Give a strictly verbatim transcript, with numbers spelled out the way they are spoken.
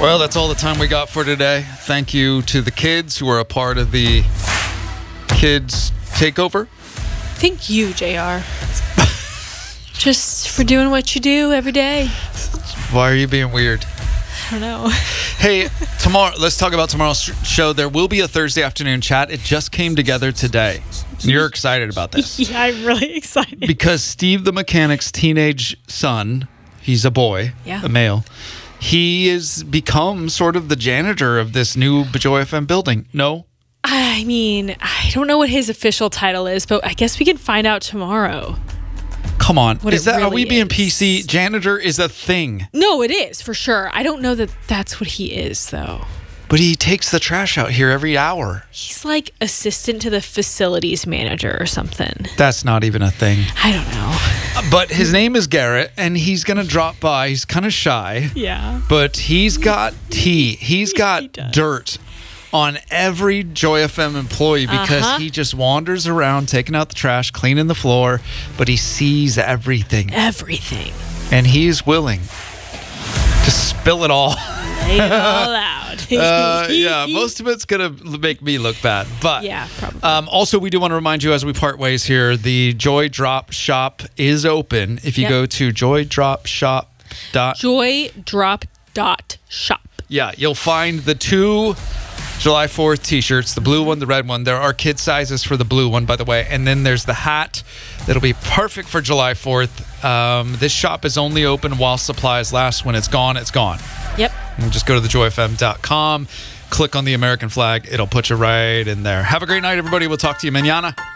Well, that's all the time we got for today. Thank you to the kids who are a part of the Kids Takeover. Thank you, J R. Just for doing what you do every day. Why are you being weird? I don't know. Hey, tomorrow, let's talk about tomorrow's show. There will be a Thursday afternoon chat. It just came together today. You're excited about this. Yeah, I'm really excited. Because Steve the mechanic's teenage son, he's a boy, Yeah. a male, he has become sort of the janitor of this new Joy F M building. No? I mean, I don't know what his official title is, but I guess we can find out tomorrow. Come on. What Is it that, are really we being is. P C? Janitor is a thing. No, it is, for sure. I don't know that that's what he is, though. But he takes the trash out here every hour. He's like assistant to the facilities manager or something. That's not even a thing. I don't know. But his name is Garrett, and he's going to drop by. He's kind of shy. Yeah. But he's got tea. He's got He does. dirt on every Joy F M employee because Uh-huh. he just wanders around taking out the trash, cleaning the floor, but he sees everything. Everything. And he's willing to spill it all. Lay it all out. Uh, yeah, most of it's going to make me look bad. But Yeah, probably. um, also, we do want to remind you as we part ways here, the Joy Drop Shop is open. If you Yep. go to joy drop shop dot Joy Drop dot shop. Yeah, you'll find the two July fourth t-shirts, the blue one, the red one. There are kid sizes for the blue one, by the way. And then there's the hat that'll be perfect for July fourth. Um, this shop is only open while supplies last. When it's gone, it's gone. Yep. And just go to the joy f m dot com, click on the American flag. It'll put you right in there. Have a great night, everybody. We'll talk to you mañana.